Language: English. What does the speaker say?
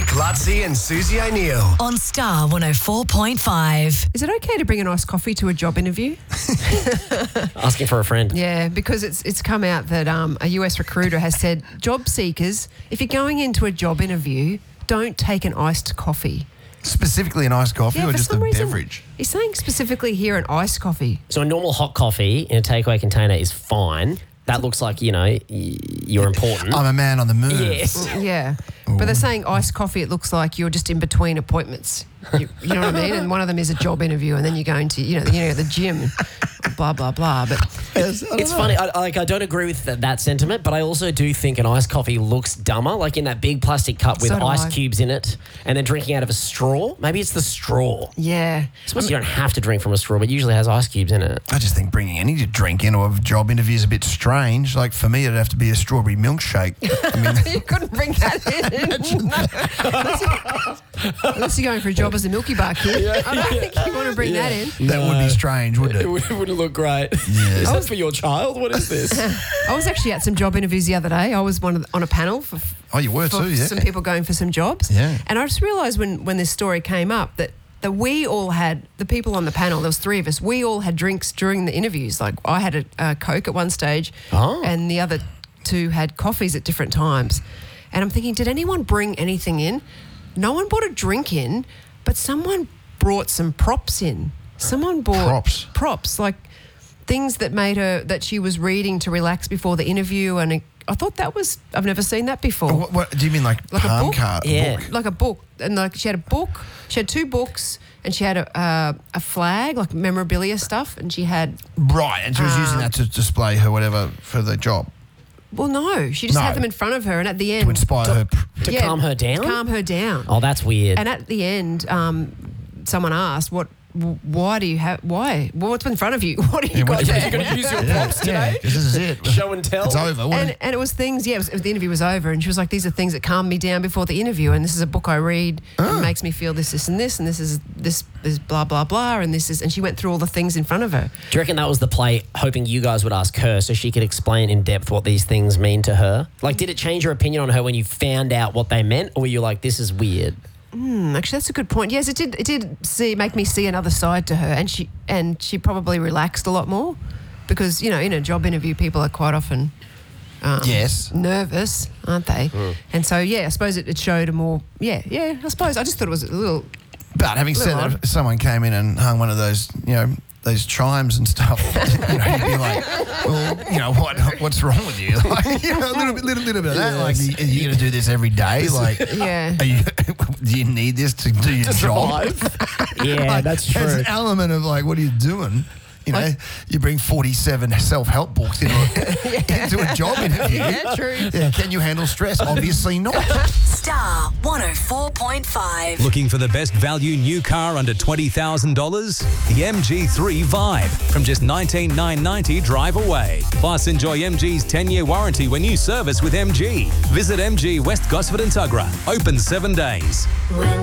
Lutzi and Susie O'Neill. On Star 104.5. Is it okay to bring an iced coffee to a job interview? Asking for a friend. Yeah, because it's come out that a US recruiter has said, job seekers, if you're going into a job interview, don't take an iced coffee. Specifically an iced coffee or for just a some reason, beverage? He's saying specifically here an iced coffee. So a normal hot coffee in a takeaway container is fine. That looks like, you're important. I'm a man on the move. Yes. Yeah. But they're saying iced coffee, it looks like you're just in between appointments. You know what I mean? And one of them is a job interview and then you're going to, the gym, blah, blah, blah. But It's funny. I don't agree with that sentiment, but I also do think an iced coffee looks dumber, like in that big plastic cup with So do ice I. cubes in it and then drinking out of a straw. Maybe it's the straw. yeah. I suppose you don't have to drink from a straw, but it usually has ice cubes in it. I just think bringing any drink into a job interview is a bit strange. Like for me, it'd have to be a strawberry milkshake. I mean, You couldn't bring that in. Unless you're going for a job as a Milky Bar kid. I don't think you want to bring that in. that would be strange, wouldn't it? Wouldn't look great. Yeah. Is that for your child? What is this? I was actually at some job interviews the other day. I was on a panel for Oh, you were too, yeah. some people going for some jobs. Yeah. And I just realised when this story came up that we all had, the people on the panel, there was three of us, we all had drinks during the interviews. Like I had a Coke at one stage and the other two had coffees at different times. And I'm thinking, did anyone bring anything in? No one brought a drink in, but someone brought some props in. Someone bought props, like things that made her, that she was reading to relax before the interview. And I thought that was, I've never seen that before. What do you mean, like Like a palm book? card? Yeah. Book? Like a book. And like she had a book, she had two books, and she had a flag, like memorabilia stuff, and she had, Right, and she was using that to display her whatever for the job. well, no, she just No. had them in front of her, and at the end... To inspire her. To calm her down? To calm her down. Oh, that's weird. And at the end, someone asked, why do you have, why? Well, what's in front of you? What do you got there? You're going to use your props today? Because this is it. Show and tell? It's over. And it was things, the interview was over, and she was like, these are things that calm me down before the interview, and this is a book I read, and it makes me feel this, and this is blah, blah, blah, and this is, and she went through all the things in front of her. Do you reckon that was the play, hoping you guys would ask her so she could explain in depth what these things mean to her? Like, did it change your opinion on her when you found out what they meant, or were you like, this is weird? Actually, that's a good point. Yes, it did make me see another side to her, and she probably relaxed a lot more because, in a job interview, people are quite often yes. nervous, aren't they? And so, I suppose it showed a more, I suppose. I just thought it was a little... But having said Little that, if someone came in and hung one of those, those chimes and stuff, you'd be like, well, what's wrong with you? Like, a little bit of that. Like, are you going to do this every day? Like, Yeah. do you need this to do your job? Yeah, Like, that's true. There's an element of like, what are you doing? You bring 47 self-help books into a job interview. Yeah, true. Yeah, can you handle stress? Obviously not. Star 104.5. Looking for the best value new car under $20,000? The MG3 Vibe from just $19,990 drive away. Plus, enjoy MG's 10-year warranty when you service with MG. Visit MG West Gosford and Tuggerah. Open 7 days.